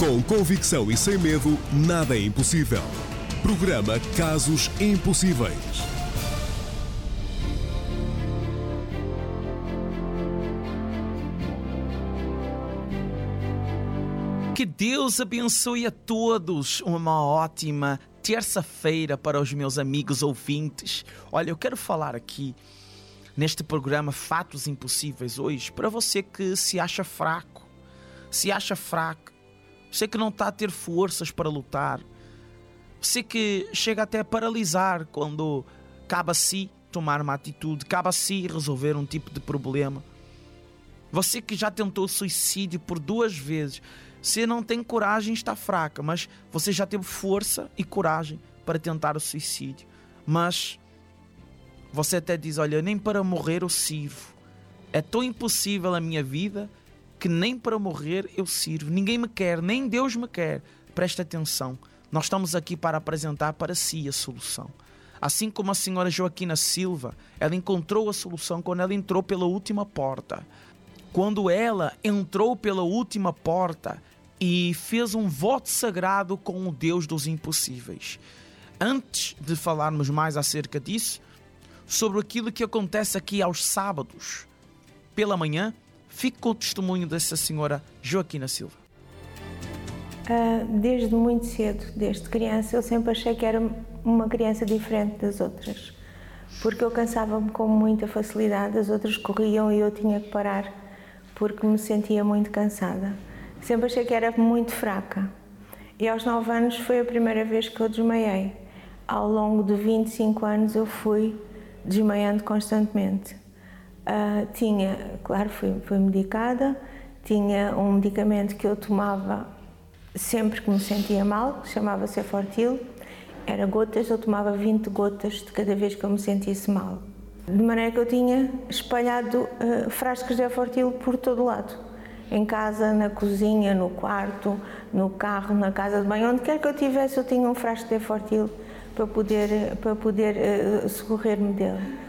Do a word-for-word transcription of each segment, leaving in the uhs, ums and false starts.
Com convicção e sem medo, nada é impossível. Programa Casos Impossíveis. Que Deus abençoe a todos. Uma ótima terça-feira para os meus amigos ouvintes. Olha, eu quero falar aqui neste programa Fatos Impossíveis hoje para você que se acha fraco, se acha fraco, você que não está a ter forças para lutar, você que chega até a paralisar quando cabe a si tomar uma atitude, cabe a si resolver um tipo de problema. Você que já tentou suicídio por duas vezes, você não tem coragem, está fraca, mas você já teve força e coragem para tentar o suicídio. Mas você até diz, olha, nem para morrer eu sirvo. É tão impossível a minha vida que nem para morrer eu sirvo. Ninguém me quer, nem Deus me quer. Preste atenção, nós estamos aqui para apresentar para si a solução. Assim como a senhora Joaquina Silva, ela encontrou a solução quando ela entrou pela última porta. Quando ela entrou pela última porta e fez um voto sagrado com o Deus dos impossíveis. Antes de falarmos mais acerca disso, sobre aquilo que acontece aqui aos sábados, pela manhã, fique com o testemunho dessa senhora Joaquina Silva. Uh, desde muito cedo, desde criança, eu sempre achei que era uma criança diferente das outras. Porque eu cansava-me com muita facilidade, as outras corriam e eu tinha que parar, porque me sentia muito cansada. Sempre achei que era muito fraca. E aos nove anos foi a primeira vez que eu desmaiei. Ao longo de vinte e cinco anos eu fui desmaiando constantemente. Uh, tinha, claro, fui, fui medicada, tinha um medicamento que eu tomava sempre que me sentia mal, chamava-se Fortil. Era gotas, eu tomava vinte gotas de cada vez que eu me sentisse mal. De maneira que eu tinha espalhado uh, frascos de Fortil por todo o lado. Em casa, na cozinha, no quarto, no carro, na casa de banho, onde quer que eu estivesse, eu tinha um frasco de Fortil para poder, para poder uh, socorrer-me dele.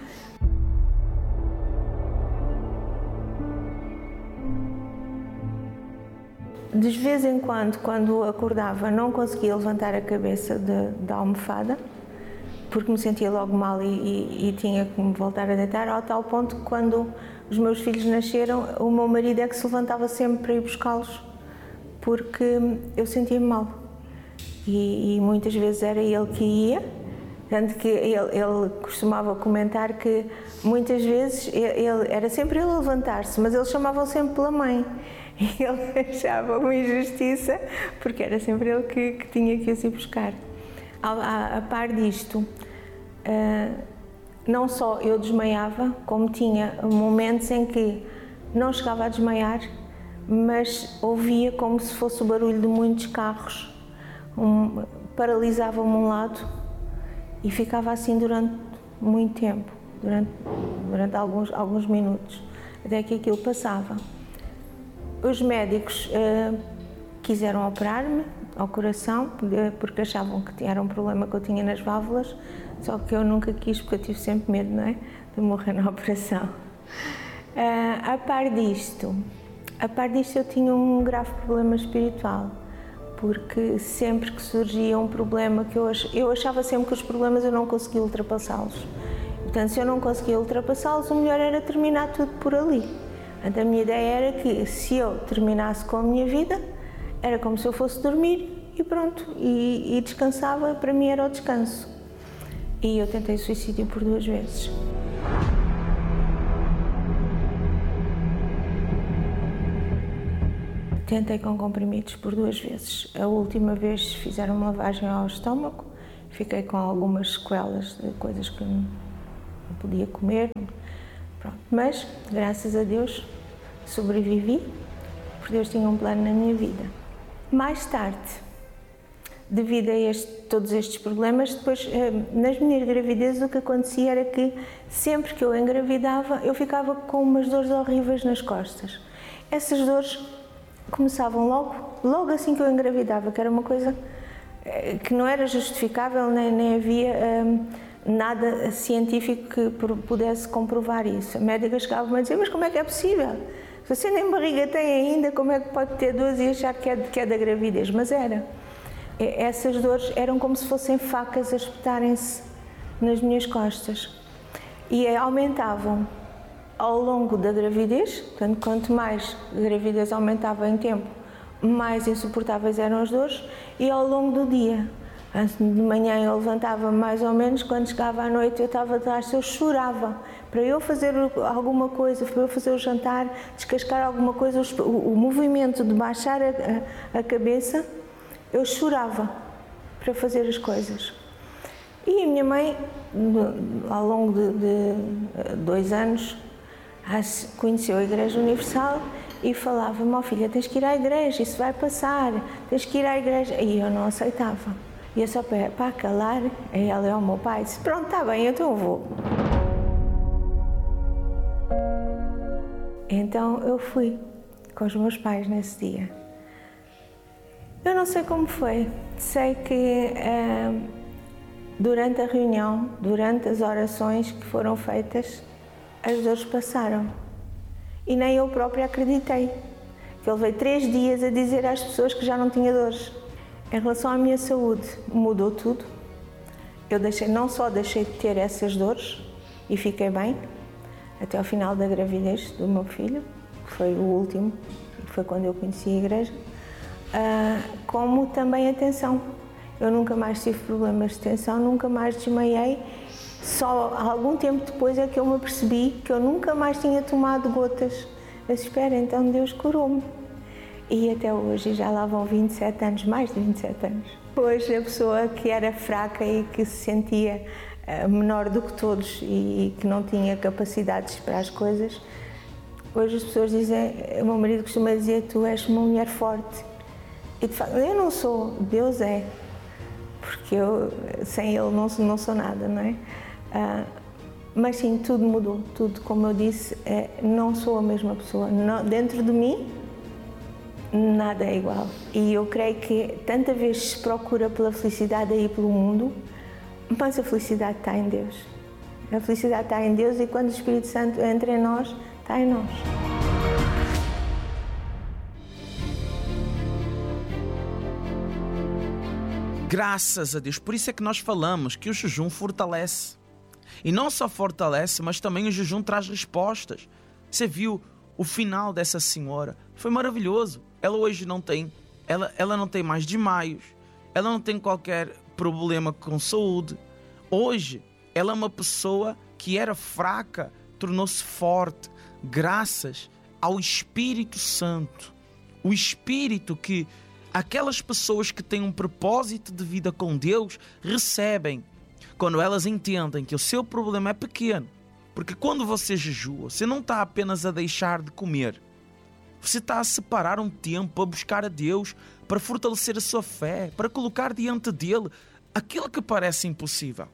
De vez em quando, quando acordava, não conseguia levantar a cabeça de, da almofada, porque me sentia logo mal e, e, e tinha que me voltar a deitar, ao tal ponto que quando os meus filhos nasceram, o meu marido é que se levantava sempre para ir buscá-los, porque eu sentia-me mal. E, e muitas vezes era ele que ia, tanto que ele, ele costumava comentar que muitas vezes ele, era sempre ele a levantar-se, mas eles chamavam sempre pela mãe. E ele achava uma injustiça, porque era sempre ele que, que tinha que ir buscar. A, a, a par disto, uh, não só eu desmaiava, como tinha momentos em que não chegava a desmaiar, mas ouvia como se fosse o barulho de muitos carros, um, paralisava-me um lado e ficava assim durante muito tempo, durante, durante alguns, alguns minutos, até que aquilo passava. Os médicos uh, quiseram operar-me ao coração, porque achavam que era um problema que eu tinha nas válvulas, só que eu nunca quis, porque eu tive sempre medo, não é? De morrer na operação. Uh, a par disto, a par disto eu tinha um grave problema espiritual, porque sempre que surgia um problema que eu, ach, eu achava sempre que os problemas eu não conseguia ultrapassá-los. Portanto, se eu não conseguia ultrapassá-los, o melhor era terminar tudo por ali. A minha ideia era que, se eu terminasse com a minha vida, era como se eu fosse dormir e pronto, e, e descansava, para mim era o descanso. E eu tentei suicídio por duas vezes. Tentei com comprimidos por duas vezes. A última vez fizeram uma lavagem ao estômago, fiquei com algumas sequelas de coisas que não podia comer. Pronto. Mas, graças a Deus, sobrevivi, porque Deus tinha um plano na minha vida. Mais tarde, devido a este, todos estes problemas, depois, nas minhas gravidezes, o que acontecia era que, sempre que eu engravidava, eu ficava com umas dores horríveis nas costas. Essas dores começavam logo, logo assim que eu engravidava, que era uma coisa que não era justificável, nem, nem havia hum, nada científico que pudesse comprovar isso. A médica chegava-me a dizer, mas como é que é possível? Se você nem barriga tem ainda, como é que pode ter dores e achar que é, que é da gravidez? Mas era. Essas dores eram como se fossem facas a espetarem-se nas minhas costas. E aumentavam ao longo da gravidez, portanto, quanto mais a gravidez aumentava em tempo, mais insuportáveis eram as dores, e ao longo do dia. Antes de manhã eu levantava mais ou menos, quando chegava à noite eu estava atrás, eu chorava. Para eu fazer alguma coisa, para eu fazer o jantar, descascar alguma coisa, o, o movimento de baixar a, a, a cabeça, eu chorava para fazer as coisas. E a minha mãe, ao longo de, de dois anos, conheceu a Igreja Universal e falava: "Ó filha, tens que ir à igreja, isso vai passar, tens que ir à igreja." E eu não aceitava. E eu só para, para calar, aí ela é o meu pai, disse: "Pronto, está bem, então eu vou." Então eu fui com os meus pais nesse dia. Eu não sei como foi, sei que eh, durante a reunião, durante as orações que foram feitas, as dores passaram. E nem eu própria acreditei. Que ele veio três dias a dizer às pessoas que já não tinha dores. Em relação à minha saúde, mudou tudo. Eu deixei, não só deixei de ter essas dores e fiquei bem, até ao final da gravidez do meu filho, que foi o último, que foi quando eu conheci a igreja, uh, como também a tensão. Eu nunca mais tive problemas de tensão, nunca mais desmaiei. Só algum tempo depois é que eu me apercebi que eu nunca mais tinha tomado gotas. Eu disse: "Espera, então Deus curou-me." E até hoje, já lá vão vinte e sete anos, mais de vinte e sete anos. Hoje a pessoa que era fraca e que se sentia menor do que todos e que não tinha capacidades para as coisas, hoje as pessoas dizem, o meu marido costuma dizer: "Tu és uma mulher forte." E de facto, eu não sou, Deus é. Porque eu, sem Ele, não, não sou nada, não é? Uh, mas sim, tudo mudou, tudo, como eu disse, é, não sou a mesma pessoa. Não, dentro de mim, nada é igual. E eu creio que tanta vez se procura pela felicidade aí pelo mundo, mas a felicidade está em Deus. A felicidade está em Deus, e quando o Espírito Santo entra em nós, está em nós. Graças a Deus. Por isso é que nós falamos que o jejum fortalece. E não só fortalece, mas também o jejum traz respostas. Você viu o final dessa senhora? Foi maravilhoso. Ela hoje não tem, ela, ela não tem mais desmaios. Ela não tem qualquer problema com saúde. Hoje, ela é uma pessoa que era fraca, tornou-se forte, graças ao Espírito Santo. O Espírito que aquelas pessoas que têm um propósito de vida com Deus recebem quando elas entendem que o seu problema é pequeno. Porque quando você jejua, você não está apenas a deixar de comer. Você está a separar um tempo para buscar a Deus, para fortalecer a sua fé, para colocar diante dele aquilo que parece impossível.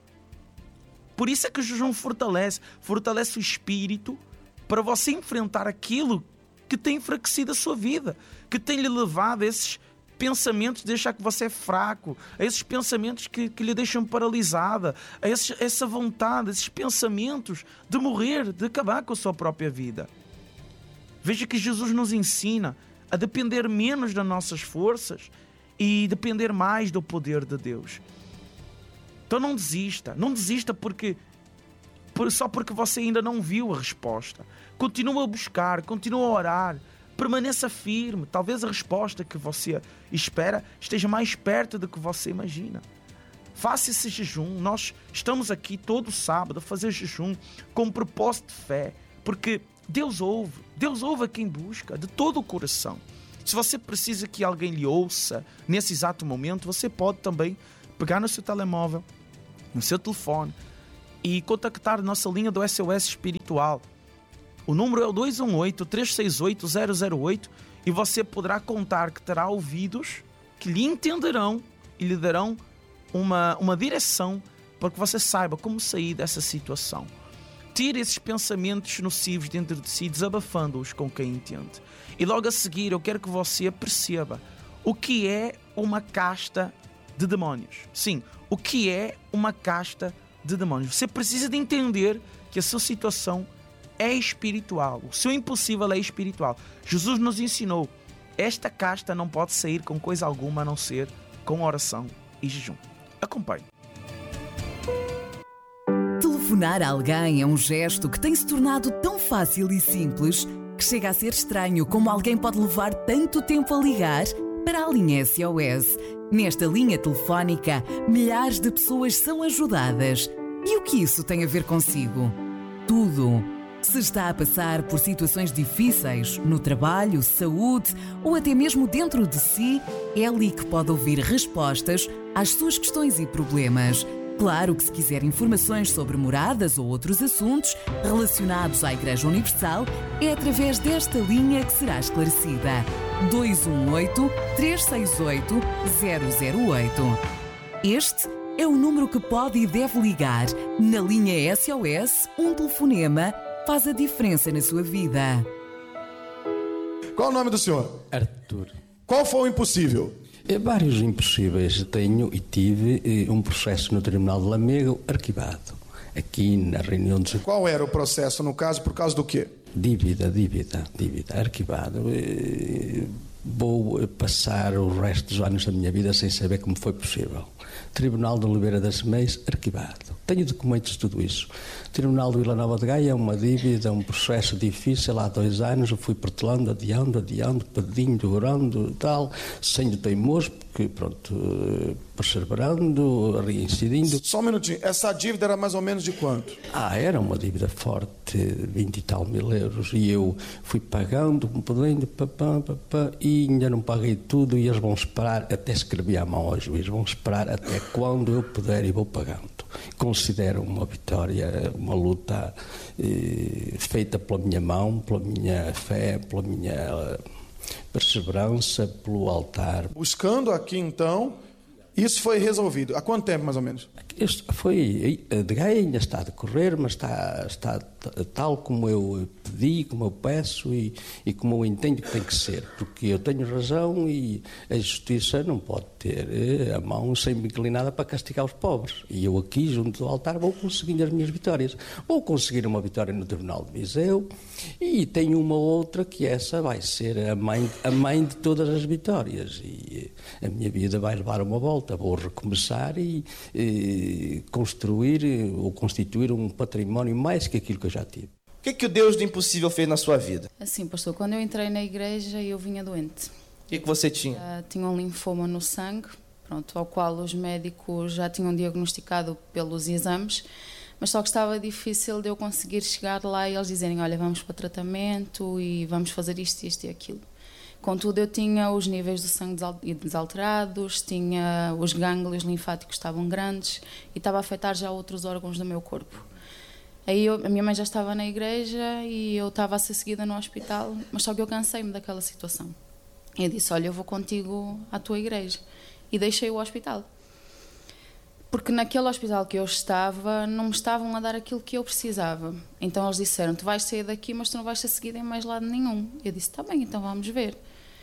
Por isso é que o jejum fortalece, fortalece o espírito para você enfrentar aquilo que tem enfraquecido a sua vida, que tem lhe levado a esses pensamentos de achar que você é fraco, a esses pensamentos que, que lhe deixam paralisada, a esses, essa vontade, esses pensamentos de morrer, de acabar com a sua própria vida. Veja que Jesus nos ensina a depender menos das nossas forças e depender mais do poder de Deus. Então não desista, não desista porque, por, só porque você ainda não viu a resposta. Continua a buscar, continua a orar, permaneça firme. Talvez a resposta que você espera esteja mais perto do que você imagina. Faça esse jejum. Nós estamos aqui todo sábado a fazer jejum com um propósito de fé, porque Deus ouve, Deus ouve a quem busca de todo o coração. Se você precisa que alguém lhe ouça nesse exato momento, você pode também pegar no seu telemóvel, no seu telefone e contactar a nossa linha do S O S Espiritual. O número é o dois um oito, três seis oito, zero zero oito e você poderá contar que terá ouvidos que lhe entenderão e lhe darão uma, uma direção para que você saiba como sair dessa situação. Tire esses pensamentos nocivos dentro de si, desabafando-os com quem entende. E logo a seguir eu quero que você perceba o que é uma casta de demónios. Sim, o que é uma casta de demónios. Você precisa de entender que a sua situação é espiritual. O seu impossível é espiritual. Jesus nos ensinou, esta casta não pode sair com coisa alguma a não ser com oração e jejum. Acompanhe. Telefonar a alguém é um gesto que tem se tornado tão fácil e simples que chega a ser estranho como alguém pode levar tanto tempo a ligar para a linha S O S. Nesta linha telefónica, milhares de pessoas são ajudadas. E o que isso tem a ver consigo? Tudo. Se está a passar por situações difíceis, no trabalho, saúde ou até mesmo dentro de si, é ali que pode ouvir respostas às suas questões e problemas. Claro que se quiser informações sobre moradas ou outros assuntos relacionados à Igreja Universal, é através desta linha que será esclarecida. dois um oito, três seis oito, zero zero oito. Este é o número que pode e deve ligar. Na linha S O S, um telefonema faz a diferença na sua vida. Qual o nome do senhor? Arthur. Qual foi o impossível? Vários impossíveis. Tenho e tive um processo no Tribunal de Lamego arquivado. Aqui na reunião de... Qual era o processo, no caso, por causa do quê? Dívida, dívida, dívida, arquivado. Vou passar o resto dos anos da minha vida sem saber como foi possível. Tribunal de Oliveira das Meias, arquivado. Tenho documentos de tudo isso. Tribunal de Vila Nova de Gaia, uma dívida, um processo difícil. Há dois anos eu fui protelando, adiando, adiando, pedindo, orando e tal, sendo teimoso, porque, pronto, perseverando, reincidindo. Só um minutinho. Essa dívida era mais ou menos de quanto? Ah, era uma dívida forte, vinte e tal mil euros. E eu fui pagando, podendo, papá, papá, e ainda não paguei tudo. E eles vão esperar, até escrevi à mão ao juiz, vão esperar até quando eu puder e vou pagando. Considero uma vitória, uma luta eh, feita pela minha mão, pela minha fé, pela minha perseverança, pelo altar. Buscando aqui, então, isso foi resolvido. Há quanto tempo, mais ou menos? Este foi, de Gaia ainda está a decorrer, mas está, está tal como eu pedi, como eu peço e, e como eu entendo que tem que ser, porque eu tenho razão e a justiça não pode ter a mão sempre inclinada para castigar os pobres. E eu aqui, junto do altar, vou conseguindo as minhas vitórias. Vou conseguir uma vitória no Tribunal de Viseu e tenho uma outra que essa vai ser a mãe, a mãe de todas as vitórias. E a minha vida vai levar uma volta, vou recomeçar e... e construir ou constituir um património mais que aquilo que eu já tive. O que, que o Deus do impossível fez na sua vida? Assim, pastor, quando eu entrei na igreja eu vinha doente. O que, que você tinha? Uh, tinha um linfoma no sangue, pronto, ao qual os médicos já tinham diagnosticado pelos exames, mas só que estava difícil de eu conseguir chegar lá e eles dizerem, olha, vamos para o tratamento e vamos fazer isto, isto e aquilo. Contudo, eu tinha os níveis do sangue desalterados, tinha os gânglios linfáticos estavam grandes e estava a afetar já outros órgãos do meu corpo. Aí eu, a minha mãe já estava na igreja e eu estava a ser seguida no hospital, mas só que eu cansei-me daquela situação. E eu disse, olha, eu vou contigo à tua igreja. E deixei o hospital. Porque naquele hospital que eu estava, não me estavam a dar aquilo que eu precisava. Então eles disseram, tu vais sair daqui, mas tu não vais ser seguida em mais lado nenhum. Eu disse, está bem, então vamos ver.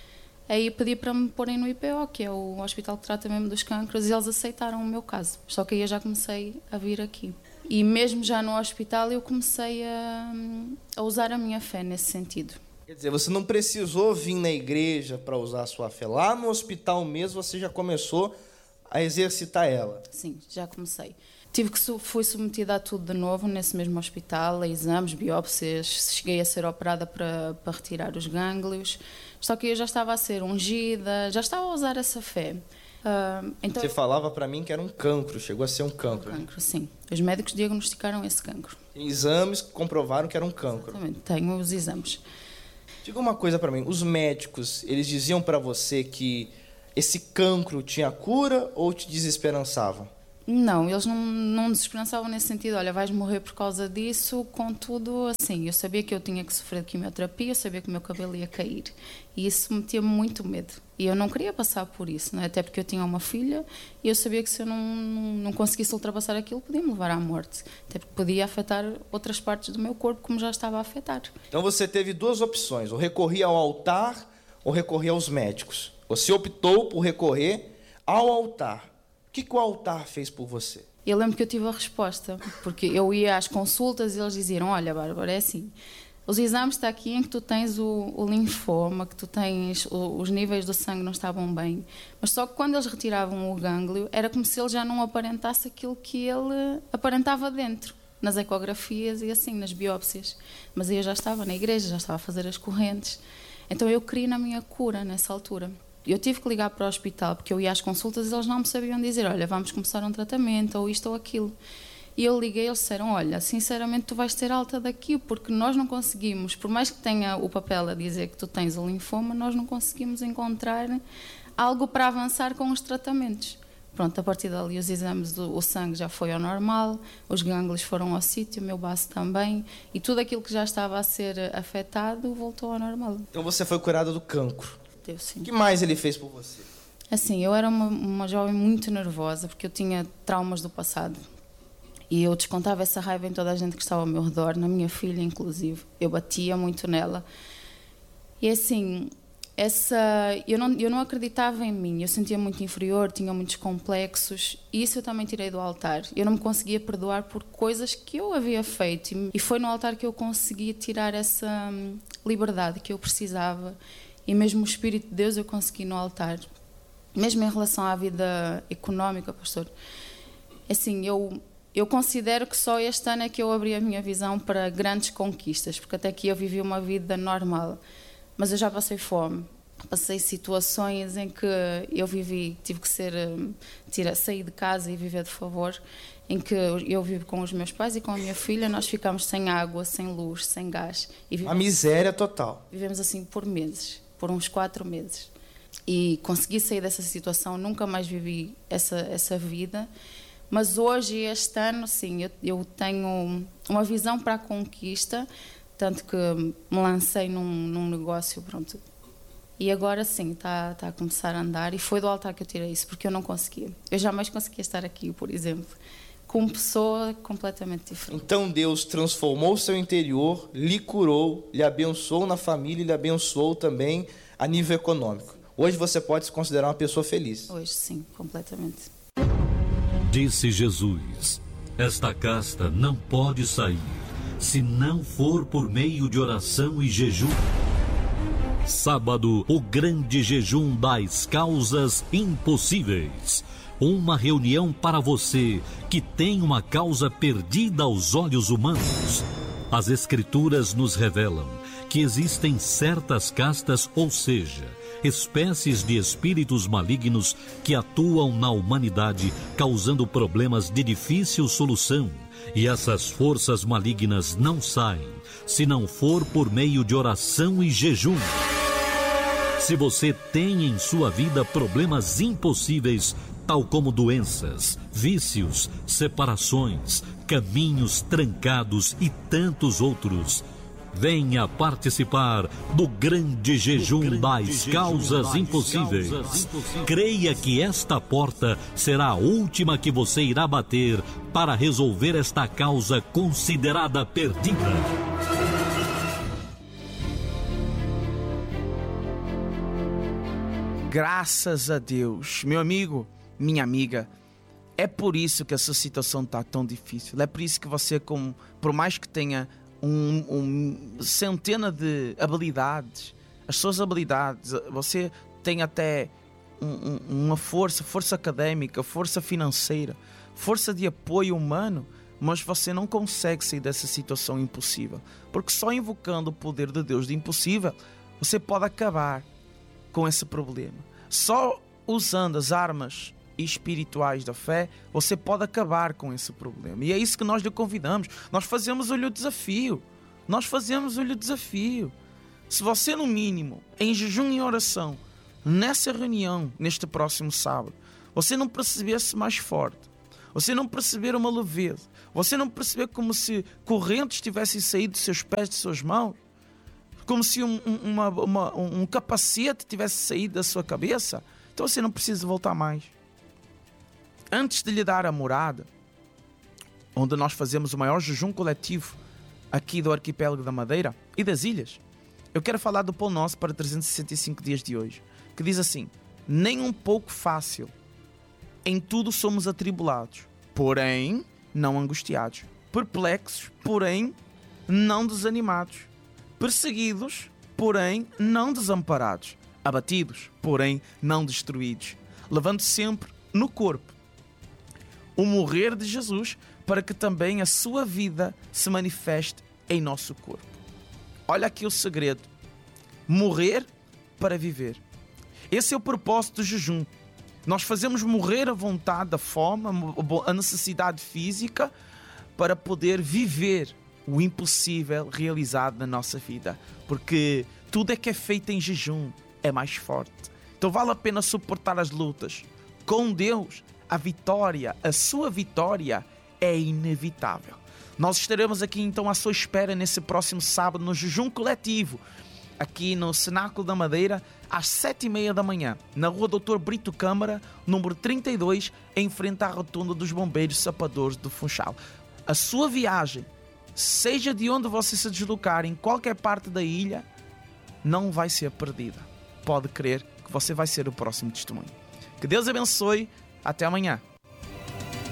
Aí pedi para me porem no I P O, que é o hospital que trata mesmo dos cancros, e eles aceitaram o meu caso. Só que aí eu já comecei a vir aqui. E mesmo já no hospital eu comecei a, a usar a minha fé nesse sentido. Quer dizer, você não precisou vir na igreja para usar a sua fé. Lá no hospital mesmo você já começou a exercitar ela. Sim, já comecei. Tive que fui submetida a tudo de novo nesse mesmo hospital, a exames, biópsias, cheguei a ser operada para, para retirar os gânglios, só que eu já estava a ser ungida, já estava a usar essa fé. Uh, então, Você falava para mim que era um cancro, chegou a ser um cancro. Um cancro, sim. Os médicos diagnosticaram esse cancro. Tem exames que comprovaram que era um cancro. Exatamente, tenho os exames. Diga uma coisa para mim, os médicos, eles diziam para você que esse cancro tinha cura ou te desesperançavam? Não, eles não, não desesperançavam nesse sentido, olha, vais morrer por causa disso, contudo, assim, eu sabia que eu tinha que sofrer de quimioterapia, eu sabia que o meu cabelo ia cair, e isso metia-me muito medo, e eu não queria passar por isso, né? Até porque eu tinha uma filha, e eu sabia que se eu não, não, não conseguisse ultrapassar aquilo, podia-me levar à morte, até porque podia afetar outras partes do meu corpo, como já estava a afetar. Então você teve duas opções, ou recorrer ao altar, ou recorrer aos médicos. Você optou por recorrer ao altar. O que, que o altar fez por você? E eu lembro que eu tive a resposta, porque eu ia às consultas e eles diziam, olha, Bárbara, é assim, os exames está aqui em que tu tens o, o linfoma, que tu tens, o, os níveis do sangue não estavam bem, mas só que quando eles retiravam o gânglio, era como se ele já não aparentasse aquilo que ele aparentava dentro, nas ecografias e assim, nas biópsias. Mas aí eu já estava na igreja, já estava a fazer as correntes. Então eu criei na minha cura nessa altura. Eu tive que ligar para o hospital, porque eu ia às consultas e eles não me sabiam dizer, olha, vamos começar um tratamento, ou isto ou aquilo. E eu liguei e eles disseram, olha, sinceramente tu vais ter alta daqui, porque nós não conseguimos, por mais que tenha o papel a dizer que tu tens o linfoma, nós não conseguimos encontrar algo para avançar com os tratamentos. Pronto, a partir dali os exames, do, o sangue já foi ao normal, os gânglios foram ao sítio, o meu baço também, e tudo aquilo que já estava a ser afetado voltou ao normal. Então você foi curada do cancro. Deu, sim. O que mais ele fez por você? Assim, eu era uma, uma jovem muito nervosa, porque eu tinha traumas do passado. E eu descontava essa raiva em toda a gente que estava ao meu redor, na minha filha, inclusive. Eu batia muito nela. E assim, essa, eu, não, eu não acreditava em mim. Eu sentia muito inferior, tinha muitos complexos. E isso eu também tirei do altar. Eu não me conseguia perdoar por coisas que eu havia feito. E foi no altar que eu conseguia tirar essa liberdade que eu precisava. E mesmo o Espírito de Deus eu consegui no altar. Mesmo em relação à vida económica, pastor. Assim, eu... Eu considero que só este ano é que eu abri a minha visão para grandes conquistas, porque até aqui eu vivi uma vida normal, mas eu já passei fome, passei situações em que eu vivi, tive que ser, tira, sair de casa e viver de favor, em que eu vivo com os meus pais e com a minha filha, nós ficamos sem água, sem luz, sem gás. E vivemos, a miséria total. Vivemos assim por meses, por uns quatro meses. E consegui sair dessa situação, nunca mais vivi essa, essa vida. Mas hoje, este ano, sim, eu, eu tenho uma visão para a conquista, tanto que me lancei num, num negócio, pronto. E agora sim, está, está a começar a andar, e foi do altar que eu tirei isso, porque eu não conseguia. Eu jamais conseguia estar aqui, por exemplo, com uma pessoa completamente diferente. Então Deus transformou o seu interior, lhe curou, lhe abençoou na família e lhe abençoou também a nível econômico. Hoje você pode se considerar uma pessoa feliz. Hoje sim, completamente. Disse Jesus, esta casta não pode sair, se não for por meio de oração e jejum. Sábado, o grande jejum das causas impossíveis. Uma reunião para você que tem uma causa perdida aos olhos humanos. As Escrituras nos revelam que existem certas castas, ou seja, espécies de espíritos malignos que atuam na humanidade, causando problemas de difícil solução. E essas forças malignas não saem, se não for por meio de oração e jejum. Se você tem em sua vida problemas impossíveis, tal como doenças, vícios, separações, caminhos trancados e tantos outros, venha participar do grande jejum grande das jejum causas das impossíveis. Causas Creia que esta porta será a última que você irá bater para resolver esta causa considerada perdida. Graças a Deus, meu amigo, minha amiga, é por isso que essa situação está tão difícil. É por isso que você, como, por mais que tenha um, um centena de habilidades, as suas habilidades, você tem até um, um, uma força, força académica, força financeira, força de apoio humano, mas você não consegue sair dessa situação impossível. Porque só invocando o poder de Deus de impossível, você pode acabar com esse problema. Só usando as armas espirituais da fé, você pode acabar com esse problema. E é isso que nós lhe convidamos. Nós fazemos-lhe o desafio. Nós fazemos-lhe o desafio. Se você, no mínimo, em jejum e oração, nessa reunião, neste próximo sábado, você não percebesse mais forte, você não perceber uma leveza, você não perceber como se correntes tivessem saído de seus pés, de suas mãos, como se um, uma, uma, um capacete tivesse saído da sua cabeça, então você não precisa voltar mais. Antes de lhe dar a morada, onde nós fazemos o maior jejum coletivo aqui do arquipélago da Madeira e das ilhas, eu quero falar do Pão Nosso para trezentos e sessenta e cinco dias de hoje, que diz assim: nem um pouco fácil, em tudo somos atribulados, porém não angustiados. Perplexos, porém não desanimados. Perseguidos, porém não desamparados. Abatidos, porém não destruídos. Levando sempre no corpo o morrer de Jesus, para que também a sua vida se manifeste em nosso corpo. Olha aqui o segredo. Morrer para viver. Esse é o propósito do jejum. Nós fazemos morrer a vontade, a fome, a necessidade física, para poder viver o impossível realizado na nossa vida. Porque tudo é que é feito em jejum é mais forte. Então vale a pena suportar as lutas. Com Deus, a vitória, a sua vitória é inevitável. Nós estaremos aqui então à sua espera nesse próximo sábado no jejum coletivo, aqui no Cenáculo da Madeira, às sete e meia da manhã, na rua doutor Brito Câmara, número trinta e dois, em frente à rotunda dos Bombeiros Sapadores do Funchal. A sua viagem, seja de onde você se deslocar, em qualquer parte da ilha, não vai ser perdida. Pode crer que você vai ser o próximo testemunho. Que Deus abençoe. Até amanhã.